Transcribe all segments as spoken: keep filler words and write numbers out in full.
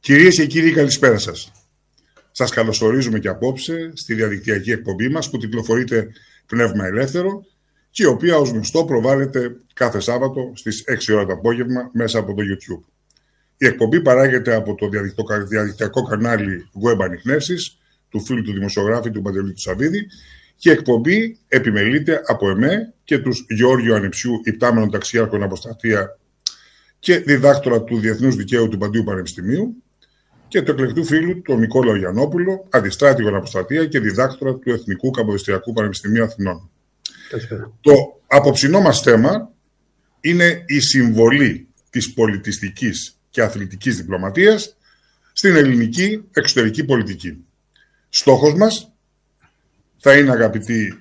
Κυρίες και κύριοι, καλησπέρα σας. Σας καλωσορίζουμε και απόψε στη διαδικτυακή εκπομπή μας που τυπλοφορείται Πνεύμα Ελεύθερο και η οποία ως γνωστό προβάλλεται κάθε Σάββατο στις έξι ώρα το απόγευμα μέσα από το YouTube. Η εκπομπή παράγεται από το διαδικτυακό κανάλι Web Ανιχνεύσεις του φίλου του δημοσιογράφη του Παντελή του Σαββίδη και η εκπομπή επιμελείται από εμέ και τους Γεώργιο Ανεψιού, υπτάμενον ταξιάρχον αποστρατεία και διδάκτορα του Διεθνούς Δικαίου του Παντίου Πανεπιστημίου, και του εκλεκτού φίλου τον Νικόλαο Γιαννόπουλο, αντιστράτηγον αποστρατεία και διδάκτορα του Εθνικού Καποδιστριακού Πανεπιστημίου Αθηνών. Το απόψινό μας θέμα είναι η συμβολή της πολιτιστικής και αθλητικής διπλωματίας στην ελληνική εξωτερική πολιτική. Στόχος μας θα είναι, αγαπητοί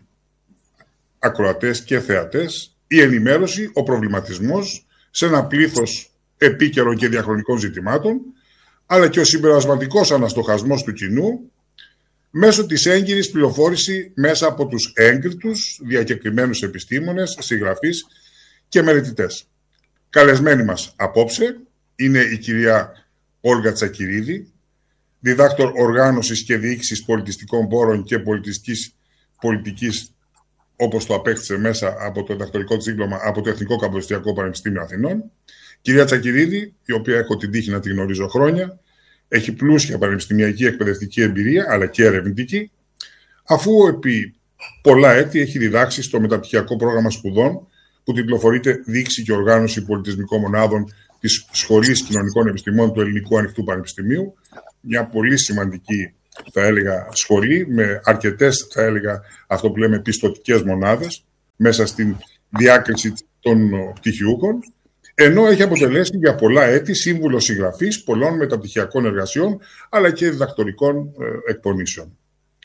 ακροατές και θεατές, η ενημέρωση, ο προβληματισμός σε ένα πλήθος επίκαιρων και διαχρονικών ζητημάτων, αλλά και ο συμπερασματικός αναστοχασμός του κοινού μέσω της έγκυρης πληροφόρηση μέσα από τους έγκριτους διακεκριμένους επιστήμονες, συγγραφείς και μελετητές. Καλεσμένη μας απόψε είναι η κυρία Όλγα Τσακυρίδη, διδάκτορ οργάνωσης και διοίκησης πολιτιστικών πόρων και πολιτιστικής πολιτικής, όπως το απέκτησε μέσα από το διδακτορικό της δίπλωμα από το Εθνικό Καποδιστριακό Πανεπιστήμιο Αθηνών. Κυρία Τσακυρίδη, η οποία έχω την τύχη να τη γνωρίζω χρόνια, έχει πλούσια πανεπιστημιακή εκπαιδευτική εμπειρία, αλλά και ερευνητική, αφού επί πολλά έτη έχει διδάξει στο μεταπτυχιακό πρόγραμμα σπουδών που τυπλοφορείται Διοίκηση και Οργάνωση Πολιτισμικών Μονάδων της Σχολής Κοινωνικών Επιστημών του Ελληνικού Ανοιχτού Πανεπιστημίου. Μια πολύ σημαντική, θα έλεγα, σχολή με αρκετές, θα έλεγα, αυτό που λέμε πιστωτικές μονάδες μέσα στην διάκριση των πτυχιούχων, ενώ έχει αποτελέσει για πολλά έτη σύμβουλο συγγραφής πολλών μεταπτυχιακών εργασιών αλλά και διδακτορικών ε, εκπονήσεων.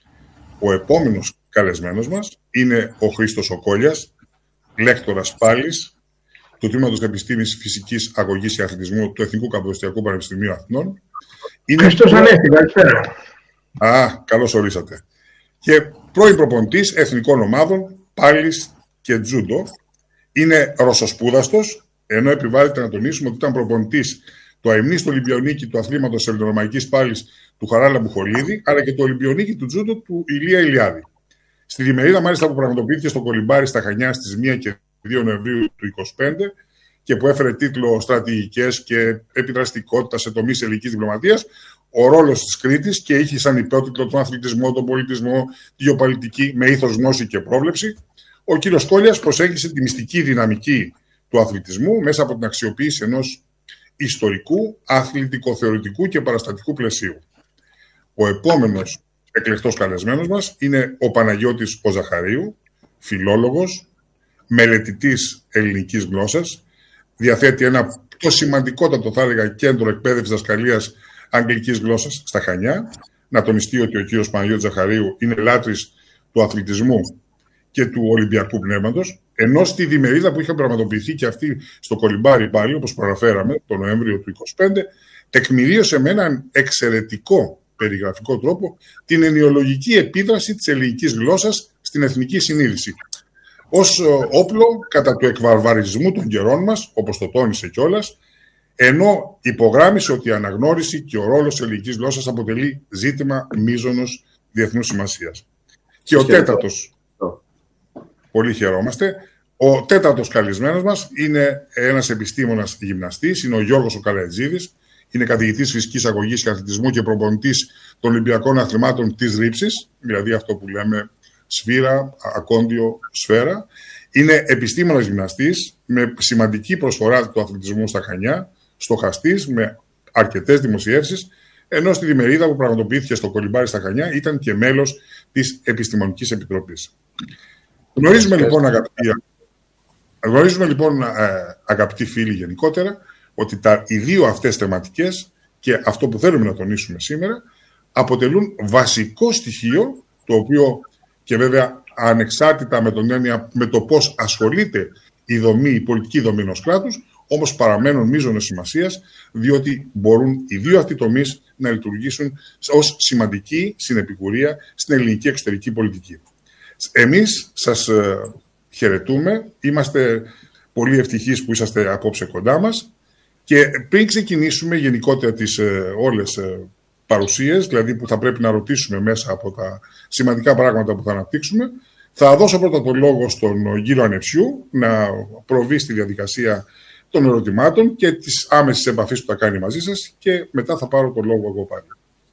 Ο επόμενος καλεσμένος μας είναι ο Χρήστος Οκόλιας, λέκτορας πάλης του Τμήματος Επιστήμης Φυσικής Αγωγής και Αθλητισμού του Εθνικού Καποδιστριακού Πανεπιστημίου Αθηνών. Χρήστος Ανέστη, καλησπέρα. Α, καλώς ορίσατε. Και πρώην προπονητής εθνικών ομάδων πάλης και τζούντο. Είναι ρωσοσπούδαστος, ενώ επιβάλλεται να τονίσουμε ότι ήταν προπονητής του αημνίστου Ολυμπιονίκη του αθλήματος ελληνορωμαϊκής πάλης του Χαράλα Μπουχολίδη, αλλά και του Ολυμπιονίκη του τζούντο του Ηλία Ηλιάδη. Στη διμερίδα, μάλιστα, που πραγματοποιήθηκε στο Κολυμπάρι στα Χανιά στις πρώτη και δεύτερη Νοεμβρίου του είκοσι πέντε και που έφερε τίτλο «Στρατηγικές και επιδραστικότητα σε τομείς ελληνικής διπλωματίας», ο ρόλος της Κρήτης, και είχε σαν υπότιτλο τον αθλητισμό, τον πολιτισμό, τη γεωπολιτική με ήθος, γνώση και πρόβλεψη. Ο κύριος Κόλιας προσέγγισε τη μυστική δυναμική του αθλητισμού μέσα από την αξιοποίηση ενός ιστορικού, αθλητικοθεωρητικού και παραστατικού πλαισίου. Ο επόμενος εκλεκτός καλεσμένος μας είναι ο Παναγιώτης ο Ζαχαρίου, φιλόλογος, μελετητής ελληνικής γλώσσας, διαθέτει ένα το σημαντικότατο, θα έλεγα, κέντρο εκπαίδευσης δασκαλίας αγγλικής γλώσσας στα Χανιά. Να τονιστεί ότι ο κύριος Παναγιώτης Ζαχαρίου είναι λάτρης του αθλητισμού και του Ολυμπιακού πνεύματος, ενώ στη διμερίδα που είχε πραγματοποιηθεί και αυτή στο Κολυμπάρι πάλι, όπως προαναφέραμε, τον Νοέμβριο του είκοσι πέντε, τεκμηρίωσε με έναν εξαιρετικό περιγραφικό τρόπο την ενοιολογική επίδραση της ελληνικής γλώσσας στην εθνική συνείδηση. Ως όπλο κατά του εκβαρβαρισμού των καιρών μας, όπως το τόνισε κιόλας, ενώ υπογράμμισε ότι η αναγνώριση και ο ρόλος της ελληνικής γλώσσας αποτελεί ζήτημα μείζωνος διεθνούς σημασίας. Και ο τέταρτος, πολύ χαιρόμαστε, ο τέταρτος καλεσμένος μας είναι ένας επιστήμονας γυμναστής, είναι ο Γιώργος ο Καλατζίδης, είναι καθηγητής φυσικής αγωγής και αθλητισμού και προπονητής των Ολυμπιακών Αθλημάτων της ρήψης, δηλαδή αυτό που λέμε σφύρα, ακόντιο, σφαίρα. Είναι επιστήμονας γυμναστής με σημαντική προσφορά του αθλητισμού στα Χανιά, στοχαστής με αρκετές δημοσιεύσεις, ενώ στη διμερίδα που πραγματοποιήθηκε στο Κολυμπάρι στα Χανιά ήταν και μέλος της Επιστημονικής Επιτροπής. Γνωρίζουμε λοιπόν, αγαπητοί, γνωρίζουμε, λοιπόν, αγαπητοί φίλοι, γενικότερα, ότι τα, οι δύο αυτές θεματικές και αυτό που θέλουμε να τονίσουμε σήμερα αποτελούν βασικό στοιχείο, το οποίο και βέβαια ανεξάρτητα με, τον έννοια, με το πώς ασχολείται η, δομή, η πολιτική δομή ενός κράτους, όμως παραμένουν μείζωνος σημασίας, διότι μπορούν οι δύο αυτοί τομείς να λειτουργήσουν ως σημαντική συνεπικουρία στην ελληνική εξωτερική πολιτική. Εμείς σας χαιρετούμε, είμαστε πολύ ευτυχείς που είσαστε απόψε κοντά μας Και πριν ξεκινήσουμε γενικότερα τις ε, όλες ε, παρουσίες, δηλαδή που θα πρέπει να ρωτήσουμε μέσα από τα σημαντικά πράγματα που θα αναπτύξουμε, θα δώσω πρώτα το λόγο στον κύριο Ανεψιού να προβεί στη διαδικασία των ερωτημάτων και της άμεσης επαφής που θα κάνει μαζί σας και μετά θα πάρω το λόγο εγώ πάλι.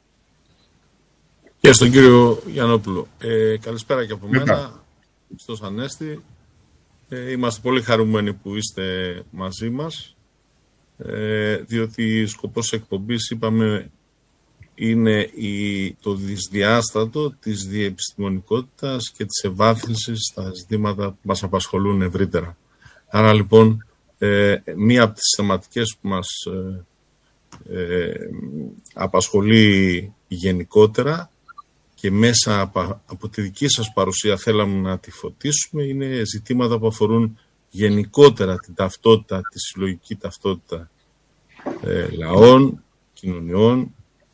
Και στον κύριο Γιαννόπουλο. Ε, καλησπέρα και από μετά. μένα, στον Ανέστη. Ε, είμαστε πολύ χαρούμενοι που είστε μαζί μας, ε, διότι σκοπός της εκπομπής, είπαμε, είναι η, το δυσδιάστατο της διεπιστημονικότητας και της ευάθυνσης στα ζητήματα που μας απασχολούν ευρύτερα. Άρα λοιπόν, ε, μία από τις θεματικές που μας ε, ε, απασχολεί γενικότερα και μέσα από, από τη δική σας παρουσία θέλαμε να τη φωτίσουμε, είναι ζητήματα που αφορούν γενικότερα την ταυτότητα, τη συλλογική ταυτότητα ε, λαών, κοινωνιών,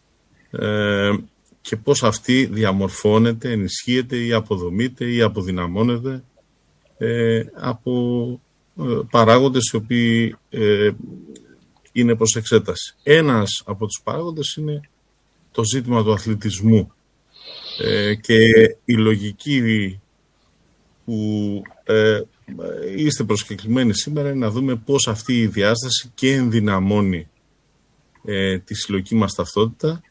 Ε, και πώς αυτή διαμορφώνεται, ενισχύεται ή αποδομείται ή αποδυναμώνεται ε, από ε, παράγοντες οι οποίοι ε, είναι προς εξέταση. Ένας από τους παράγοντες είναι το ζήτημα του αθλητισμού ε, και η λογική που ε, είστε προσκεκλημένοι σήμερα είναι να δούμε πώς αυτή η διάσταση και ενδυναμώνει ε, τη συλλογική μας ταυτότητα,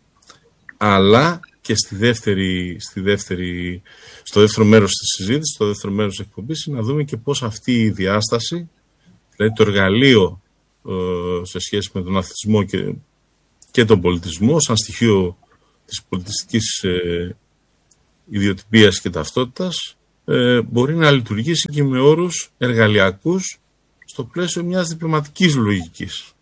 αλλά και στη δεύτερη, στη δεύτερη, στο δεύτερο μέρος της συζήτησης, στο δεύτερο μέρος της εκπομπής, να δούμε και πώς αυτή η διάσταση, δηλαδή το εργαλείο ε, σε σχέση με τον αθλητισμό και, και τον πολιτισμό, σαν στοιχείο της πολιτιστικής ε, ιδιοτυπίας και ταυτότητας, ε, μπορεί να λειτουργήσει και με όρους εργαλειακούς στο πλαίσιο μιας διπλωματικής λογικής.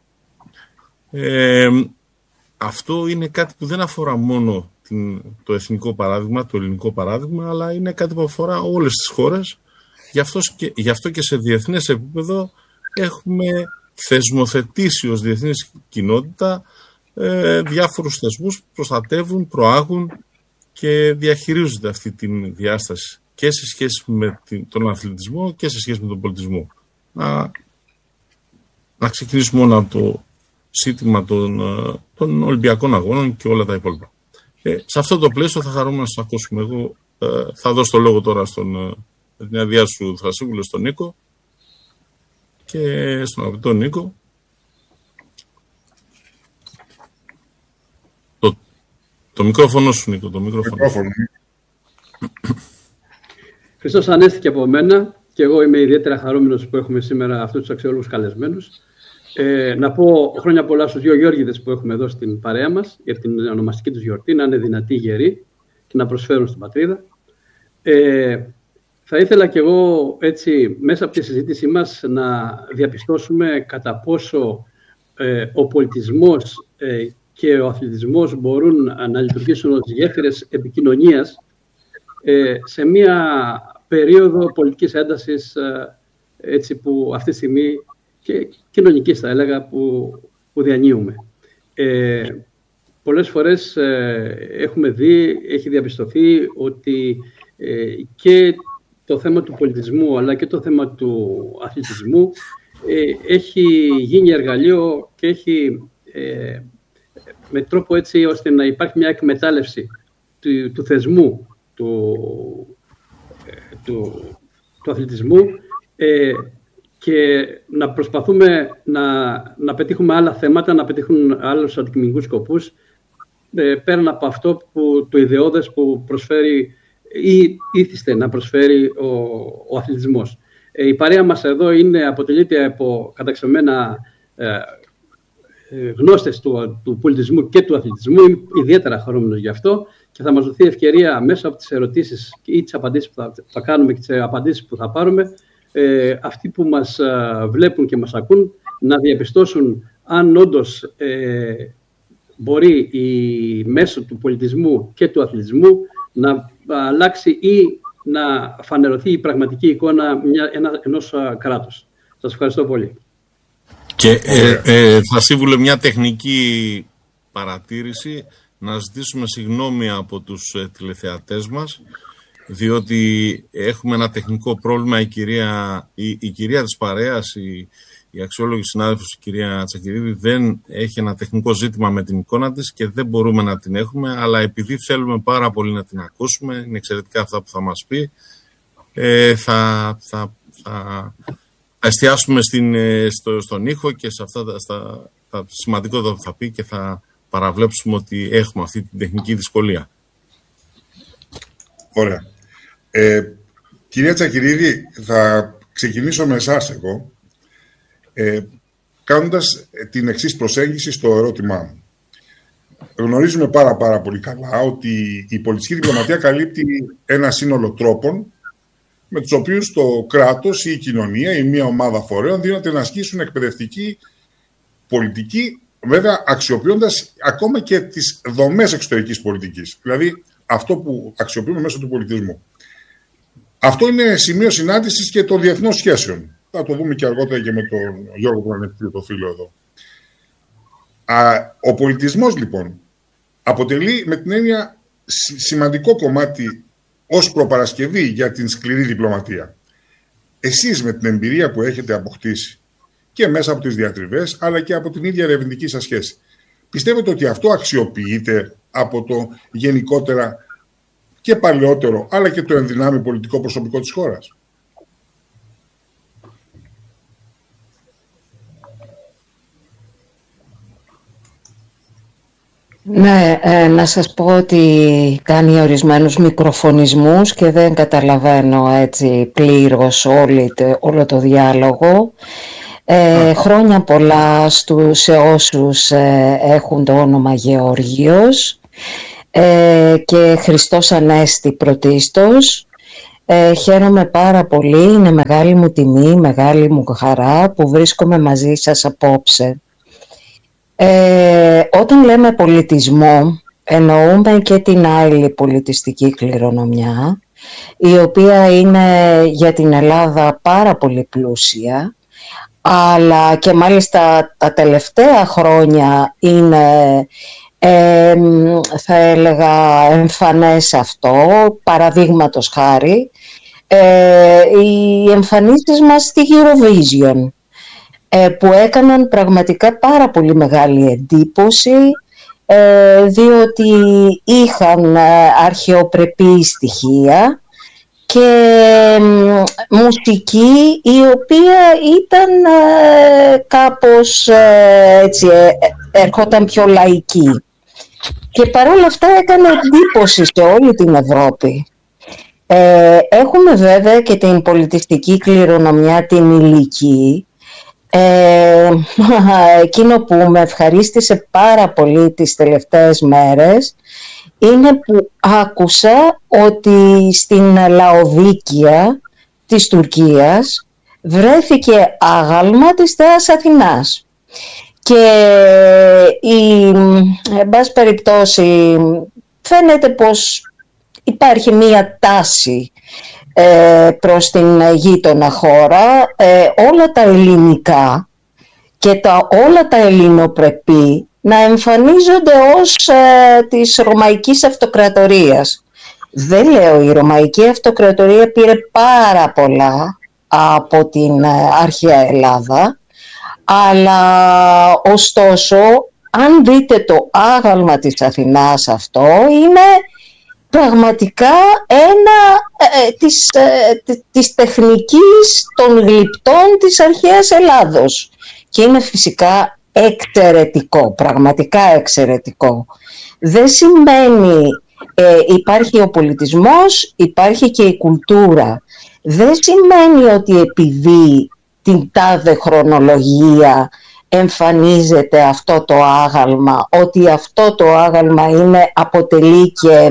Ε, Αυτό είναι κάτι που δεν αφορά μόνο την, το εθνικό παράδειγμα, το ελληνικό παράδειγμα, αλλά είναι κάτι που αφορά όλες τις χώρες. Γι' αυτό και, γι' αυτό και σε διεθνές επίπεδο έχουμε θεσμοθετήσει ως διεθνής κοινότητα ε, διάφορους θεσμούς που προστατεύουν, προάγουν και διαχειρίζονται αυτή τη διάσταση και σε σχέση με την, τον αθλητισμό και σε σχέση με τον πολιτισμό. Να, να ξεκινήσουμε μόνο από το ζήτημα των, των Ολυμπιακών Αγώνων και όλα τα υπόλοιπα. Ε, σε αυτό το πλαίσιο θα χαρούμε να σας ακούσουμε. Εγώ ε, θα δώσω το λόγο τώρα στον ε, την αδειά σου Θρασίβουλο, στον Νίκο και στον αγαπητό Νίκο. Το, το μικρόφωνο σου, Νίκο, το μικρόφωνο. Χριστός Ανέστη και από μένα, και εγώ είμαι ιδιαίτερα χαρούμενος που έχουμε σήμερα αυτούς τους αξιόλογους καλεσμένους. Ε, να πω χρόνια πολλά στους δύο Γιώργηδες που έχουμε εδώ στην παρέα μας για την ονομαστική τους γιορτή, να είναι δυνατοί, γεροί και να προσφέρουν στην πατρίδα. Ε, θα ήθελα κι εγώ έτσι μέσα από τη συζήτησή μας να διαπιστώσουμε κατά πόσο ε, ο πολιτισμός ε, και ο αθλητισμός μπορούν να λειτουργήσουν ως γέφυρες επικοινωνίας ε, σε μια περίοδο πολιτικής έντασης ε, έτσι που αυτή τη στιγμή και κοινωνικής θα έλεγα που, που διανύουμε. Ε, πολλές φορές ε, έχουμε δει, έχει διαπιστωθεί ότι ε, και το θέμα του πολιτισμού αλλά και το θέμα του αθλητισμού ε, έχει γίνει εργαλείο και έχει ε, με τρόπο έτσι ώστε να υπάρχει μια εκμετάλλευση του, του θεσμού του, ε, του, του αθλητισμού ε, και να προσπαθούμε να, να πετύχουμε άλλα θέματα, να πετύχουν άλλους αντικειμενικούς σκοπούς, ε, πέραν από αυτό που το ιδεώδες που προσφέρει ή ήθιστε να προσφέρει ο, ο αθλητισμός. Ε, η παρέα μας εδώ είναι, αποτελείται από καταξιωμένα ε, ε, γνώστες του, του πολιτισμού και του αθλητισμού. Είμαι ιδιαίτερα χαρούμενος γι' αυτό και θα μας δοθεί ευκαιρία μέσα από τις ερωτήσεις ή τις απαντήσεις που θα, θα κάνουμε και τις απαντήσεις που θα πάρουμε, Ε, αυτοί που μας ε, βλέπουν και μας ακούν να διαπιστώσουν αν όντως ε, μπορεί η, μέσω του πολιτισμού και του αθλητισμού να αλλάξει ή να φανερωθεί η πραγματική εικόνα μια, ένα, ενός α, κράτους. Σας ευχαριστώ πολύ. Και ε, ε, θα σύμβουλε μια τεχνική παρατήρηση, να ζητήσουμε συγγνώμη από τους ε, τηλεθεατές μας, διότι έχουμε ένα τεχνικό πρόβλημα. Η κυρία, η, η κυρία της παρέας, η, η αξιόλογη συνάδελφος, η κυρία Τσακυρίδη, δεν έχει ένα τεχνικό ζήτημα με την εικόνα της και δεν μπορούμε να την έχουμε, αλλά επειδή θέλουμε πάρα πολύ να την ακούσουμε, είναι εξαιρετικά αυτά που θα μας πει, ε, θα, θα, θα εστιάσουμε στην, στο, στον ήχο και σε αυτά τα, στα, τα σημαντικότερα που θα πει και θα παραβλέψουμε ότι έχουμε αυτή την τεχνική δυσκολία. Ωραία. Ε, κυρία Τσακυρίδη, θα ξεκινήσω με εσάς εγώ, ε, κάνοντας την εξής προσέγγιση στο ερώτημά μου. Γνωρίζουμε πάρα πάρα πολύ καλά ότι η πολιτική διπλωματία καλύπτει ένα σύνολο τρόπων με τους οποίους το κράτος ή η κοινωνία ή μια ομάδα φορέων δίνονται να ασκήσουν εκπαιδευτική πολιτική, βέβαια αξιοποιώντας ακόμα και τις δομές εξωτερικής πολιτικής. Δηλαδή αυτό που αξιοποιούμε μέσω του πολιτισμού. Αυτό είναι σημείο συνάντησης και των διεθνών σχέσεων. Θα το δούμε και αργότερα και με τον Γιώργο που είναι το φίλο εδώ. Α, ο πολιτισμός λοιπόν αποτελεί με την έννοια σημαντικό κομμάτι ως προπαρασκευή για την σκληρή διπλωματία. Εσείς με την εμπειρία που έχετε αποκτήσει και μέσα από τις διατριβές αλλά και από την ίδια ερευνητική σας σχέση, πιστεύετε ότι αυτό αξιοποιείται από το γενικότερα και παλαιότερο αλλά και το ενδυνάμει πολιτικό προσωπικό της χώρας? Ναι, ε, να σας πω ότι κάνει ορισμένους μικροφωνισμούς και δεν καταλαβαίνω έτσι πλήρως όλη, όλο το διάλογο. Ε, χρόνια πολλά στους, σε όσους ε, έχουν το όνομα Γεωργίος ε, και Χριστός Ανέστη πρωτίστως. Ε, χαίρομαι πάρα πολύ, είναι μεγάλη μου τιμή, μεγάλη μου χαρά που βρίσκομαι μαζί σας απόψε. Ε, όταν λέμε πολιτισμό, εννοούμε και την άλλη πολιτιστική κληρονομιά, η οποία είναι για την Ελλάδα πάρα πολύ πλούσια, αλλά και μάλιστα τα τελευταία χρόνια είναι, ε, θα έλεγα, εμφανές αυτό, παραδείγματος χάρη, ε, οι εμφανίσεις μας στη Eurovision, που έκαναν πραγματικά πάρα πολύ μεγάλη εντύπωση, διότι είχαν αρχαιοπρεπή στοιχεία και μουσική η οποία ήταν κάπως έτσι, έρχονταν πιο λαϊκή. Και παρόλα αυτά έκανε εντύπωση σε όλη την Ευρώπη. Έχουμε βέβαια και την πολιτιστική κληρονομιά την υλική. Ε, εκείνο που με ευχαρίστησε πάρα πολύ τις τελευταίες μέρες είναι που άκουσα ότι στην Λαοδίκεια της Τουρκίας βρέθηκε άγαλμα της Θεάς Αθηνάς και η, εν πάση περιπτώσει φαίνεται πως υπάρχει μία τάση προς την γείτονα χώρα, ε, όλα τα ελληνικά και τα, όλα τα ελληνοπρεπή να εμφανίζονται ως ε, της Ρωμαϊκής Αυτοκρατορίας. Δεν λέω, η Ρωμαϊκή Αυτοκρατορία πήρε πάρα πολλά από την ε, αρχαία Ελλάδα, αλλά ωστόσο αν δείτε το άγαλμα της Αθηνάς αυτό είναι πραγματικά ένα ε, της, ε, της τεχνικής των γλυπτών της αρχαίας Ελλάδος και είναι φυσικά εξαιρετικό, πραγματικά εξαιρετικό. Δεν σημαίνει, ε, υπάρχει ο πολιτισμός, υπάρχει και η κουλτούρα. Δεν σημαίνει ότι επειδή την τάδε χρονολογία εμφανίζεται αυτό το άγαλμα, ότι αυτό το άγαλμα είναι, αποτελεί και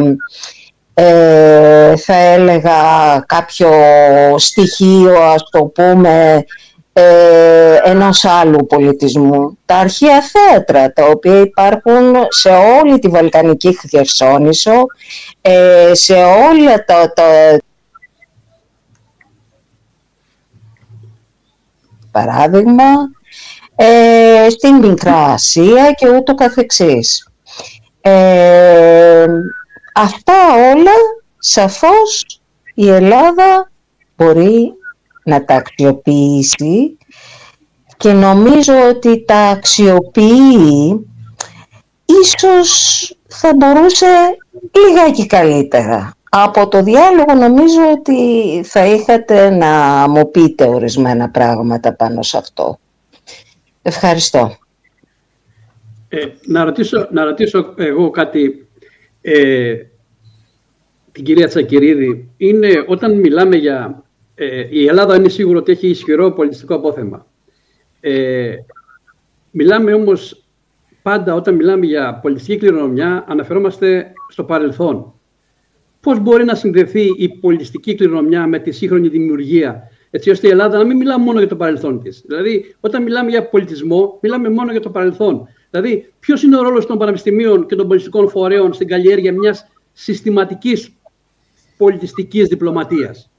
ε, θα έλεγα κάποιο στοιχείο, ας το πούμε, ε, ενός άλλου πολιτισμού. Τα αρχαία θέατρα, τα οποία υπάρχουν σε όλη τη Βαλκανική Χερσόνησο, ε, σε όλα τα... τα παράδειγμα, Ε, στην Μικρά Ασία και ούτω καθεξής. Ε, αυτά όλα σαφώς η Ελλάδα μπορεί να τα αξιοποιήσει. και νομίζω ότι τα αξιοποιεί, ίσως θα μπορούσε λιγάκι καλύτερα. Από το διάλογο νομίζω ότι θα είχατε να μου πείτε ορισμένα πράγματα πάνω σε αυτό. Ευχαριστώ. Ε, να, ρωτήσω, να ρωτήσω εγώ κάτι, ε, την κυρία Τσακυρίδη. Είναι, όταν μιλάμε για... Ε, η Ελλάδα είναι σίγουρο ότι έχει ισχυρό πολιτιστικό απόθεμα. Ε, μιλάμε όμως πάντα, όταν μιλάμε για πολιτιστική κληρονομιά, αναφερόμαστε στο παρελθόν. Πώς μπορεί να συνδεθεί η πολιτιστική κληρονομιά με τη σύγχρονη δημιουργία, έτσι ώστε η Ελλάδα να μην μιλάμε μόνο για το παρελθόν της? Δηλαδή, όταν μιλάμε για πολιτισμό, μιλάμε μόνο για το παρελθόν. Δηλαδή, ποιος είναι ο ρόλος των πανεπιστημίων και των πολιτιστικών φορέων στην καλλιέργεια μιας συστηματικής πολιτιστικής διπλωματίας?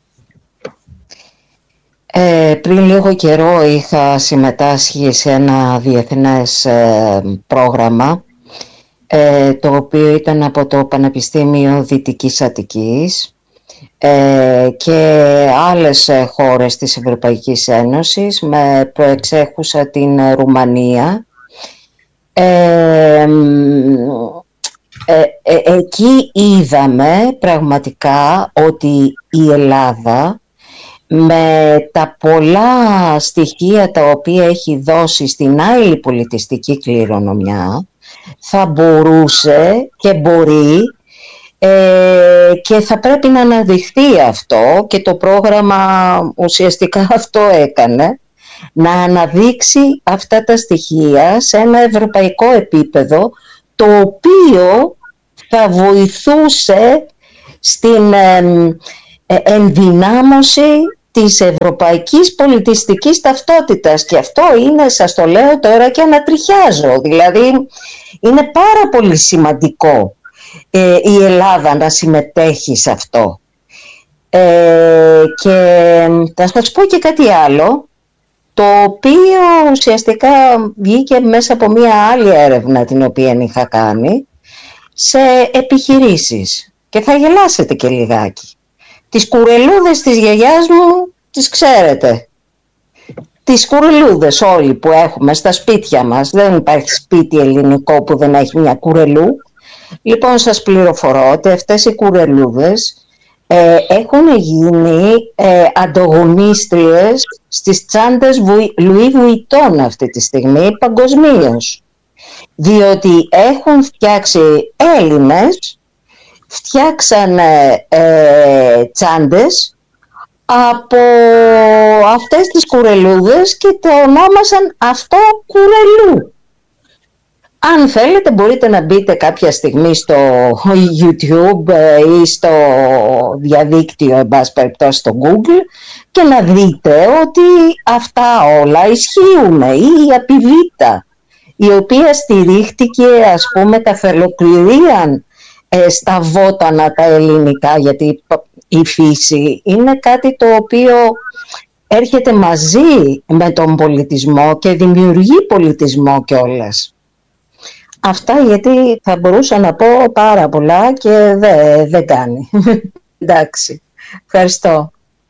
Ε, πριν λίγο καιρό είχα συμμετάσχει σε ένα διεθνές ε, πρόγραμμα, ε, το οποίο ήταν από το Πανεπιστήμιο Δυτικής Αττικής ε, και άλλες χώρες της Ευρωπαϊκής Ένωσης, με προεξέχουσα την Ρουμανία. Ε, ε, ε, εκεί είδαμε πραγματικά ότι η Ελλάδα, με τα πολλά στοιχεία τα οποία έχει δώσει στην άλλη πολιτιστική κληρονομιά, θα μπορούσε και μπορεί ε, και θα πρέπει να αναδειχθεί αυτό, και το πρόγραμμα ουσιαστικά αυτό έκανε, να αναδείξει αυτά τα στοιχεία σε ένα ευρωπαϊκό επίπεδο, το οποίο θα βοηθούσε στην ε, ε, ενδυνάμωση της ευρωπαϊκής πολιτιστικής ταυτότητας. Και αυτό είναι, σας το λέω τώρα και ανατριχιάζω, δηλαδή είναι πάρα πολύ σημαντικό ε, η Ελλάδα να συμμετέχει σε αυτό. Ε, και θα σας πω και κάτι άλλο, το οποίο ουσιαστικά βγήκε μέσα από μία άλλη έρευνα την οποία είχα κάνει σε επιχειρήσεις, και θα γελάσετε και λιγάκι. Τις κουρελούδες της γιαγιάς μου τις ξέρετε. Τις κουρελούδες όλοι που έχουμε στα σπίτια μας. Δεν υπάρχει σπίτι ελληνικό που δεν έχει μια κουρελού. Λοιπόν, σας πληροφορώ ότι αυτές οι κουρελούδες ε, έχουν γίνει ε, ανταγωνίστριες στις τσάντες Louis Vuitton αυτή τη στιγμή παγκοσμίως. Διότι έχουν φτιάξει Έλληνες, φτιάξανε ε, τσάντες από αυτές τις κουρελούδες και το ονόμασαν αυτό κουρελού. Αν θέλετε μπορείτε να μπείτε κάποια στιγμή στο YouTube ή στο διαδίκτυο, εν πάση περιπτώσει στο Google, και να δείτε ότι αυτά όλα ισχύουν. Ή η Απιβίτα, η οποία στηρίχτηκε, ας πούμε, τα θελοκληρίαν ε, στα βότανα τα ελληνικά, γιατί η φύση είναι κάτι το οποίο έρχεται μαζί με τον πολιτισμό και δημιουργεί πολιτισμό κιόλας. Αυτά, γιατί θα μπορούσα να πω πάρα πολλά και δεν δε κάνει. Εντάξει, ευχαριστώ.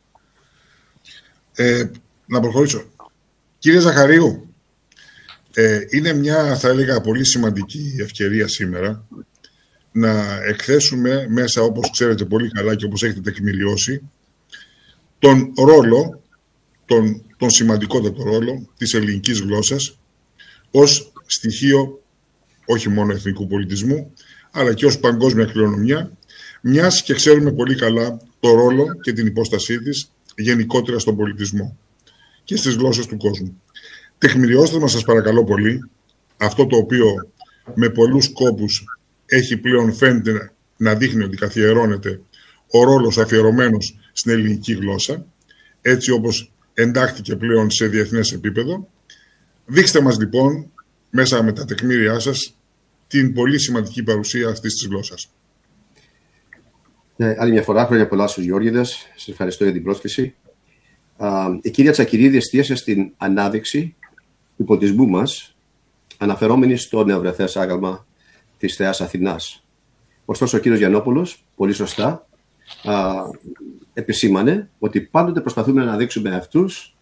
Ε, να προχωρήσω. Κύριε Ζαχαρίου, ε, είναι μια, θα έλεγα, πολύ σημαντική ευκαιρία σήμερα να εκθέσουμε μέσα, όπως ξέρετε πολύ καλά και όπως έχετε τεκμηριώσει, τον ρόλο, τον, τον σημαντικότατο ρόλο της ελληνικής γλώσσας ως στοιχείο όχι μόνο εθνικού πολιτισμού, αλλά και ως παγκόσμια κληρονομιά, μιας και ξέρουμε πολύ καλά το ρόλο και την υπόστασή της γενικότερα στον πολιτισμό και στις γλώσσες του κόσμου. Τεκμηριώστε μας, σας παρακαλώ πολύ, αυτό το οποίο με πολλούς κόπους έχει πλέον, φαίνεται να δείχνει ότι καθιερώνεται ο ρόλος αφιερωμένος στην ελληνική γλώσσα, έτσι όπως εντάχθηκε πλέον σε διεθνές επίπεδο. Δείξτε μας λοιπόν, μέσα με τα τεκμήριά σας, την πολύ σημαντική παρουσία αυτής της γλώσσας. Ε, άλλη μια φορά, χρόνια πολλά στους Γεώργιδες. Σας ευχαριστώ για την πρόσκληση. Α, η κυρία Τσακυρίδη εστίασε στην ανάδειξη του πολιτισμού μας, αναφερόμενη στο νεοβρεθές άγαλμα της Θεάς Αθηνάς. Ωστόσο, ο κύριος Γιαννόπουλος, πολύ σωστά, α, επισήμανε ότι πάντοτε προσπαθούμε να αναδείξουμε αυτούς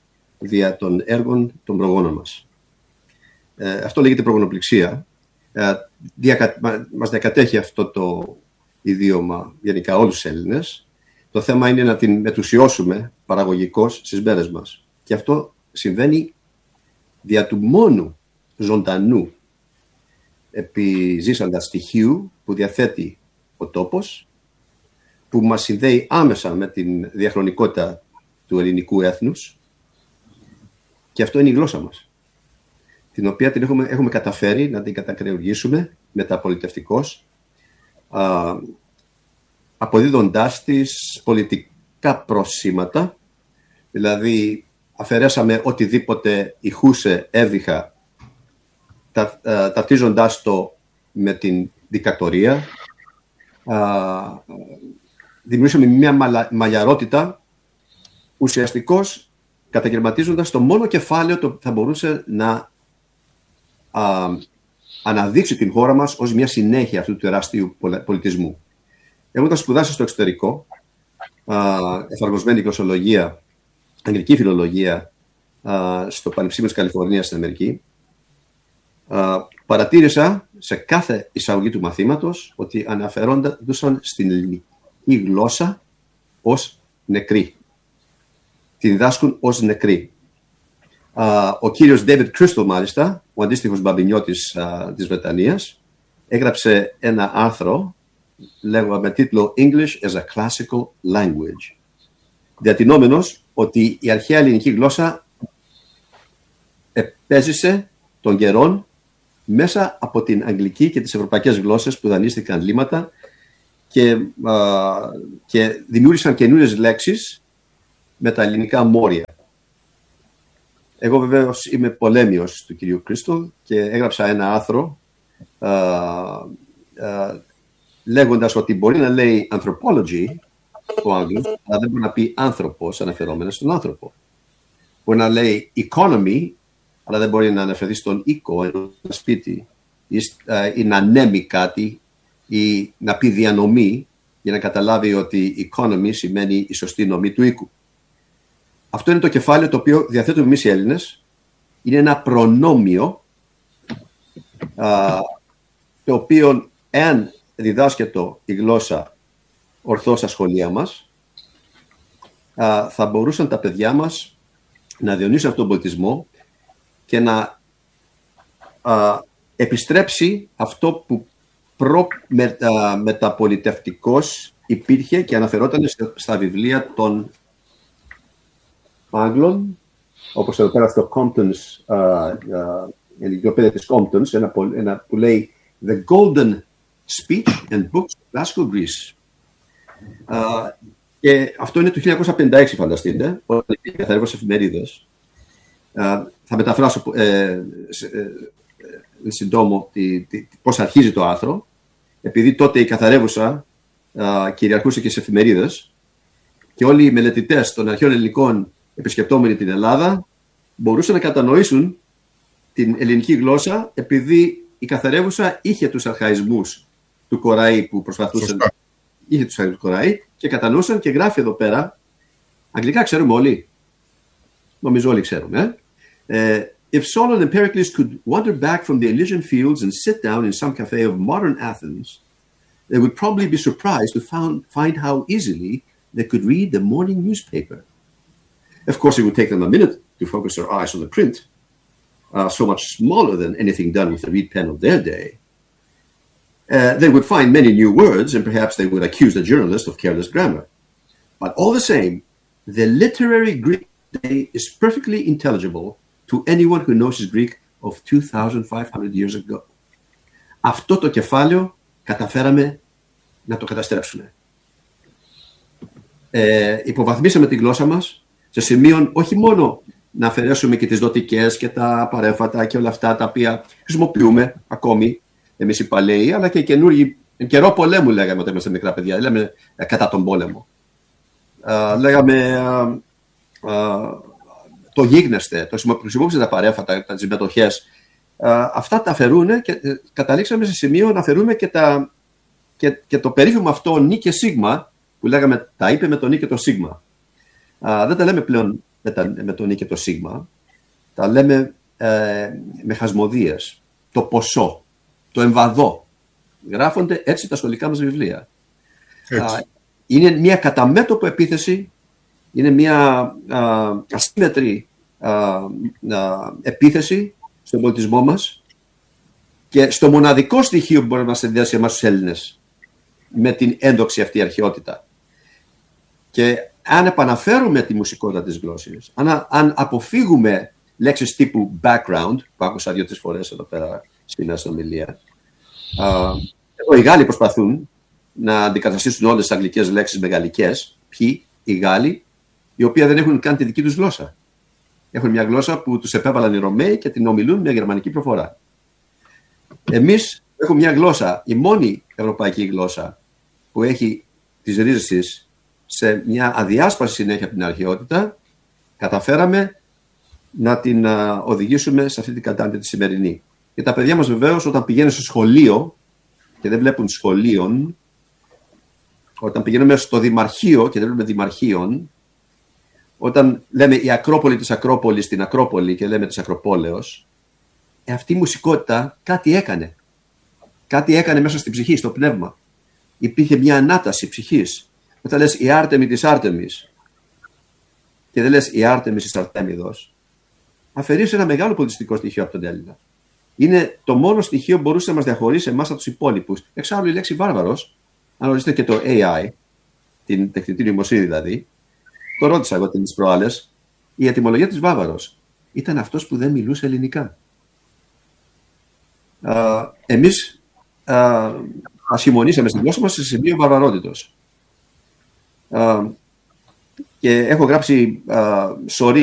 δια των έργων των προγόνων μας. Ε, αυτό λέγεται προγονοπληξία. Ε, διακα... Μας διακατέχει αυτό το ιδίωμα γενικά όλους τους Έλληνες. Το θέμα είναι να την μετουσιώσουμε παραγωγικώς στις μέρες μας. Και αυτό συμβαίνει δια του μόνου ζωντανού επιζήσαντα στοιχείου που διαθέτει ο τόπος, που μας συνδέει άμεσα με την διαχρονικότητα του ελληνικού έθνους, και αυτό είναι η γλώσσα μας, την οποία την έχουμε, έχουμε καταφέρει να την κατακρεουργήσουμε μεταπολιτευτικώς, α, αποδίδοντάς της πολιτικά προσήματα, δηλαδή αφαιρέσαμε οτιδήποτε ηχούσε έβδυχα, τα, α, ταυτίζοντάς το με την δικτατορία, α, δημιουργήσαμε μια μαλα, μαλλιαρότητα ουσιαστικώς καταγερματίζοντας το μόνο κεφάλαιο το που θα μπορούσε να α, αναδείξει την χώρα μας ως μια συνέχεια αυτού του τεράστιου πολιτισμού. Εγώ όταν σπουδάσα στο εξωτερικό, α, εφαρμοσμένη γλωσσολογία, αγγλική φιλολογία, α, στο Πανεπιστήμιο της Καλιφορνίας στην Αμερική, α, παρατήρησα σε κάθε εισαγωγή του μαθήματος ότι αναφερόντουσαν στην ελληνική γλώσσα ως νεκρή. Τη διδάσκουν ως νεκρή. Uh, ο κύριος David Crystal, μάλιστα, ο αντίστοιχος μπαμπινιώτης uh, της Βρετανίας, έγραψε ένα άρθρο λέγοντα με τίτλο English as a Classical Language, διατηνόμενος ότι η αρχαία ελληνική γλώσσα επέζησε των καιρών μέσα από την αγγλική και τις ευρωπαϊκές γλώσσες που δανείστηκαν λίμματα και, uh, και δημιούργησαν καινούριες λέξεις με τα ελληνικά μόρια. Εγώ βεβαίως είμαι πολέμιος του κυρίου Crystal και έγραψα ένα άρθρο uh, uh, λέγοντας ότι μπορεί να λέει anthropology ο Άγγλος, αλλά δεν μπορεί να πει άνθρωπος αναφερόμενα στον άνθρωπο. Μπορεί να λέει economy, αλλά δεν μπορεί να αναφερθεί στον οίκο, ένα σπίτι, ή, uh, ή να ανέμει κάτι, ή να πει διανομή, για να καταλάβει ότι economy σημαίνει η σωστή νομή του οίκου. Αυτό είναι το κεφάλαιο το οποίο διαθέτουμε εμείς οι Έλληνες. Είναι ένα προνόμιο, α, το οποίο εάν διδάσκεται η γλώσσα ορθώς στα σχολεία μας, α, θα μπορούσαν τα παιδιά μας να διονύσουν αυτόν τον πολιτισμό και να α, επιστρέψει αυτό που προ μετα, μεταπολιτευτικός υπήρχε και αναφερόταν στα βιβλία των Άγγλων, όπως εδώ πέρα στο Compton's, uh, uh, η εγκυκλοπαίδεια της Compton's, ένα, ένα που λέει The Golden Speech and Books of Classical Greece. Uh, και αυτό είναι το χίλια εννιακόσια πενήντα έξι, φανταστείτε, όταν καθαρεύω εφημερίδες. Uh, θα μεταφράσω ε, σε, ε, ε, συντόμο τι, τι, πώς αρχίζει το άρθρο, επειδή τότε η καθαρεύουσα uh, κυριαρχούσε και σε εφημερίδες και όλοι οι μελετητές των αρχαίων ελληνικών επισκεπτόμενοι την Ελλάδα μπορούσαν να κατανοήσουν την ελληνική γλώσσα, επειδή η καθαρεύουσα είχε τους αρχαϊσμούς του Κοραή που προσπαθούσαν. Σωστά. Είχε τους αρχαϊσμούς του Κοραή και κατανοούσαν, και γράφει εδώ πέρα, αγγλικά ξέρουμε όλοι, νομίζω όλοι ξέρουμε, ε? If Solon and Pericles could wander back from the Elysian fields and sit down in some cafe of modern Athens, they would probably be surprised to found, find how easily they could read the morning newspaper. Of course, it would take them a minute to focus their eyes on the print, uh, so much smaller than anything done with the reed pen of their day. Uh, they would find many new words, and perhaps they would accuse the journalist of careless grammar. But all the same, the literary Greek today is perfectly intelligible to anyone who knows his Greek of two thousand five hundred years ago. Αυτό το κεφάλαιο καταφέραμε να το καταστρέψουμε. Ε, υποβαθμίσαμε τη γλώσσα μας σε σημείο όχι μόνο να αφαιρέσουμε και τις δοτικές και τα παρέμφατα και όλα αυτά τα οποία χρησιμοποιούμε ακόμη εμείς οι παλαιοί, αλλά και οι καινούργοι. Εν καιρό πολέμου λέγαμε όταν είμαστε μικρά παιδιά, λέμε κατά τον πόλεμο. Α, λέγαμε α, α, το γίγνεσθε, το χρησιμοποιούμε τα παρέμφατα, τις μετοχές. Α, αυτά τα αφαιρούν και καταλήξαμε σε σημείο να αφαιρούμε και, τα, και, και το περίφημο αυτό νι και σίγμα, που λέγαμε τα είπε με το νι και το σίγμα. Uh, δεν τα λέμε πλέον με, τα, με το νι και το σίγμα, τα λέμε ε, με χασμοδίες, το ποσό, το εμβαδό. Γράφονται έτσι τα σχολικά μας βιβλία. Α, είναι μια καταμέτωπο επίθεση, είναι μια α, ασύμμετρη α, α, επίθεση στον πολιτισμό μας και στο μοναδικό στοιχείο που μπορεί να μας συνδυάσει εμάς τους Έλληνες με την έντοξη αυτή αρχαιότητα. Και αν επαναφέρουμε τη μουσικότητα της γλώσσης, αν, αν αποφύγουμε λέξεις τύπου background, που άκουσα δύο-τρεις φορές εδώ πέρα στην αστυνομιλία, εδώ οι Γάλλοι προσπαθούν να αντικαταστήσουν όλες τις αγγλικές λέξεις με γαλλικές. Ποιοι? Οι Γάλλοι, οι οποίοι δεν έχουν καν τη δική τους γλώσσα. Έχουν μια γλώσσα που τους επέβαλαν οι Ρωμαίοι και την ομιλούν με γερμανική προφορά. Εμείς έχουμε μια γλώσσα, η μόνη ευρωπαϊκή γλώσσα που έχει τις ρίζες της σε μια αδιάσπαση συνέχεια από την αρχαιότητα, καταφέραμε να την α, οδηγήσουμε σε αυτή την κατάντια τη σημερινή. Και τα παιδιά μας βεβαίως όταν πηγαίνουν στο σχολείο και δεν βλέπουν σχολείων, όταν πηγαίνουμε στο δημαρχείο και δεν βλέπουμε δημαρχείων, όταν λέμε η Ακρόπολη της Ακρόπολης στην Ακρόπολη και λέμε της Ακροπόλεως, ε, αυτή η μουσικότητα κάτι έκανε. Κάτι έκανε μέσα στην ψυχή, στο πνεύμα. Υπήρχε μια ανάταση ψυχής. Όταν λες η Άρτεμη της Άρτεμης και δεν λες η Άρτεμης της Αρτέμιδος, αφαιρείς ένα μεγάλο πολιτιστικό στοιχείο από τον Έλληνα. Είναι το μόνο στοιχείο που μπορούσε να μας διαχωρίσει εμάς από τους υπόλοιπους. Εξάλλου η λέξη βάρβαρος, αν ορίσετε και το έι άι, την τεχνητή νοημοσύνη δηλαδή, το ρώτησα εγώ τις προάλλες, η ετυμολογία της βάρβαρος ήταν αυτός που δεν μιλούσε ελληνικά. Α, εμείς α, ασχημονήσαμε στην γλώσσα μας σε σημείο βαρβαρότητος. Uh, και έχω γράψει uh, σωρία